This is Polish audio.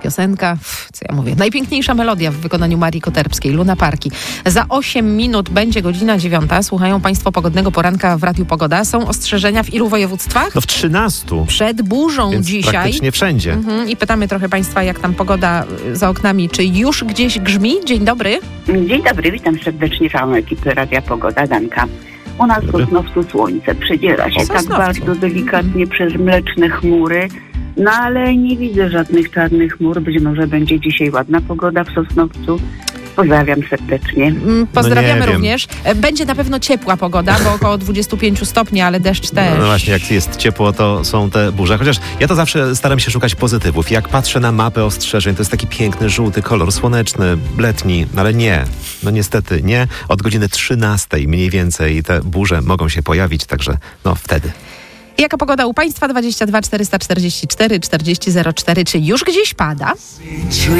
piosenka, co ja mówię, najpiękniejsza melodia w wykonaniu Marii Koterbskiej, Luna Parki. Za 8 minut będzie godzina 9. Słuchają Państwo pogodnego poranka w Radiu Pogoda. Są ostrzeżenia w ilu województwach? No w 13. Przed burzą Więc dzisiaj. praktycznie wszędzie. I pytamy trochę Państwa, jak tam pogoda za oknami. Czy już gdzieś grzmi? Dzień dobry. Dzień dobry, witam serdecznie całą ekipę Radia Pogoda, Danka. U nas w Sosnowcu słońce przedziera się tak bardzo delikatnie przez mleczne chmury, no ale nie widzę żadnych czarnych chmur. Być może będzie dzisiaj ładna pogoda w Sosnowcu. Pozdrawiam serdecznie. Pozdrawiamy No również. Będzie na pewno ciepła pogoda, bo około 25 stopni, ale deszcz też. No właśnie, jak jest ciepło, to są te burze. Chociaż ja to zawsze staram się szukać pozytywów. Jak patrzę na mapę ostrzeżeń, to jest taki piękny, żółty kolor, słoneczny, letni, ale nie. No niestety nie. Od godziny 13 mniej więcej te burze mogą się pojawić, także no wtedy. Jaka pogoda u Państwa? 22 444 40 04. Czy już gdzieś pada?